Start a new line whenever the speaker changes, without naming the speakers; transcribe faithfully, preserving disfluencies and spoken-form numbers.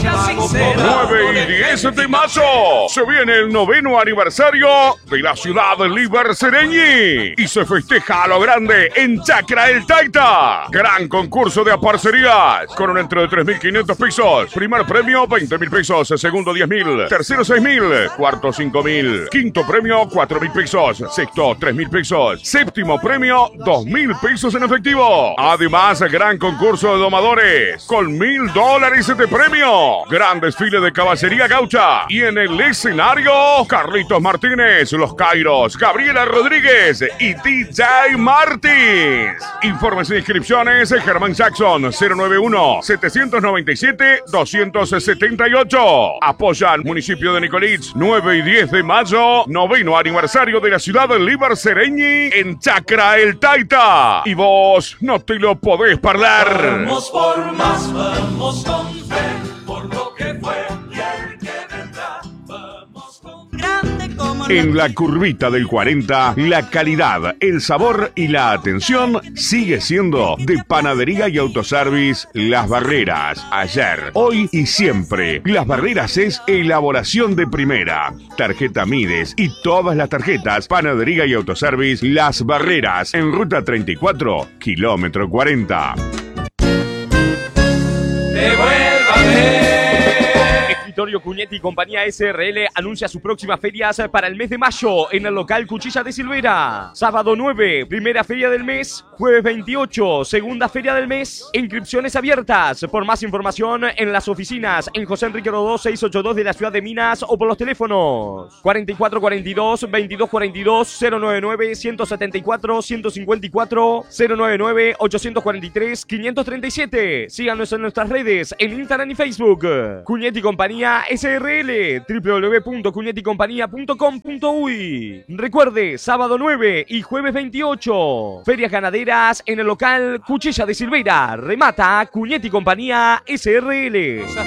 nueve y diez de mayo se viene el noveno aniversario de la ciudad de Libercereñi y se festeja a lo grande en Chacra El Taita. Gran concurso de aparcerías con un entre de tres mil quinientos pesos. Primer premio veinte mil pesos, segundo diez mil, tercero seis mil, cuarto cinco mil, quinto premio cuatro mil pesos, sexto tres mil pesos, séptimo premio dos mil pesos en efectivo. Además, gran concurso de domadores con mil dólares de premio. Gran desfile de caballería gaucha y en el escenario Carlitos Martínez, Los Kairos, Gabriela Rodríguez y D J Martins. Informes e inscripciones Germán Jackson cero nueve uno, siete nueve siete, dos siete ocho. Apoyan municipio de Nicolich. Nueve y diez de mayo, noveno aniversario de la ciudad de Libercereñi en Chacra El Taita. Y vos no te lo podés perder.
Vamos por más, vamos con fe, por lo que fue y el que vendrá. Vamos con grande como
En la curvita del cuarenta, la calidad, el sabor y la atención sigue siendo de Panadería y Autoservice Las Barreras. Ayer, hoy y siempre. Las Barreras es elaboración de primera. Tarjeta Mides y todas las tarjetas Panadería y Autoservice Las Barreras en ruta treinta y cuatro, kilómetro cuarenta.
Devuélvame.
Escritorio Cuñetti y Compañía S R L anuncia sus próximas ferias para el mes de mayo en el local Cuchilla de Silvera. Sábado nueve, primera feria del mes. Jueves veintiocho, segunda feria del mes. Inscripciones abiertas. Por más información en las oficinas en José Enrique Rodó seiscientos ochenta y dos de la ciudad de Minas o por los teléfonos cuarenta y cuatro cuarenta y dos, veintidós cuarenta y dos, cero noventa y nueve, ciento setenta y cuatro, ciento cincuenta y cuatro, cero noventa y nueve, ochocientos cuarenta y tres, quinientos treinta y siete. Síganos en nuestras redes en Instagram y Facebook. Cuñetti y Compañía S R L, w w w punto cuñetti compañía punto com punto u y. Recuerde, sábado nueve y jueves veintiocho, ferias ganaderas en el local Cuchilla de Silvera. Remata Cuñetti y Compañía S R L.